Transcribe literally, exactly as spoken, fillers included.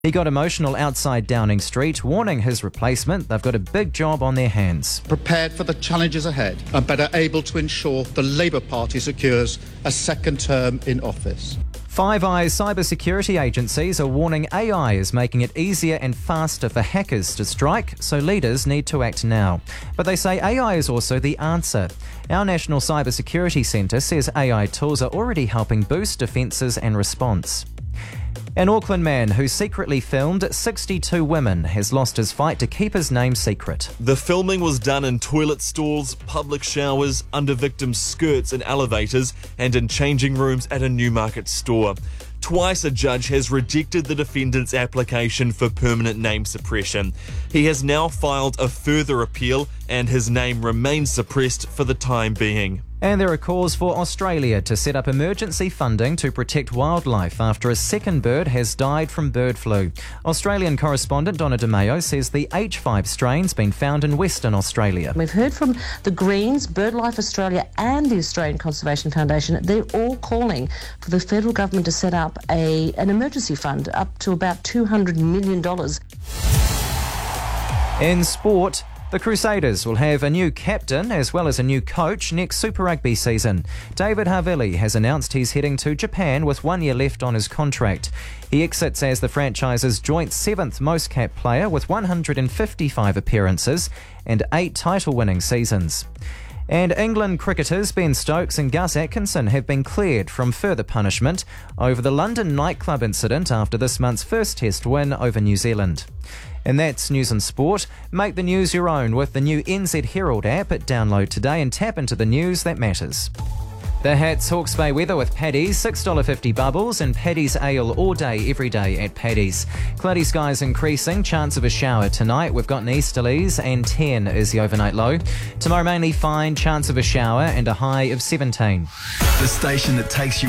He got emotional outside Downing Street, warning his replacement they've got a big job on their hands. Prepared for the challenges ahead and better able to ensure the Labour Party secures a second term in office. Five Eyes cybersecurity agencies are warning A I is making it easier and faster for hackers to strike, so leaders need to act now. But they say A I is also the answer. Our National Cybersecurity Centre says A I tools are already helping boost defences and response. An Auckland man who secretly filmed sixty-two women has lost his fight to keep his name secret. The filming was done in toilet stalls, public showers, under victims' skirts in elevators, and in changing rooms at a Newmarket store. Twice a judge has rejected the defendant's application for permanent name suppression. He has now filed a further appeal, and his name remains suppressed for the time being. And there are calls for Australia to set up emergency funding to protect wildlife after a second bird has died from bird flu. Australian correspondent Donna DeMayo says the H five strain's been found in Western Australia. We've heard from the Greens, BirdLife Australia and the Australian Conservation Foundation. They're all calling for the federal government to set up a an emergency fund up to about two hundred million dollars. In sport, the Crusaders will have a new captain as well as a new coach next Super Rugby season. David Havili has announced he's heading to Japan with one year left on his contract. He exits as the franchise's joint seventh most capped player with one hundred fifty-five appearances and eight title-winning seasons. And England cricketers Ben Stokes and Gus Atkinson have been cleared from further punishment over the London nightclub incident after this month's first Test win over New Zealand. And that's news and sport. Make the news your own with the new N Z Herald app. Download today and tap into the news that matters. The Hats Hawke's Bay weather with Paddy's, six dollars fifty bubbles and Paddy's ale all day, every day at Paddy's. Cloudy skies increasing, chance of a shower tonight. We've got an easterlies and ten is the overnight low. Tomorrow mainly fine, chance of a shower and a high of seventeen. The station that takes you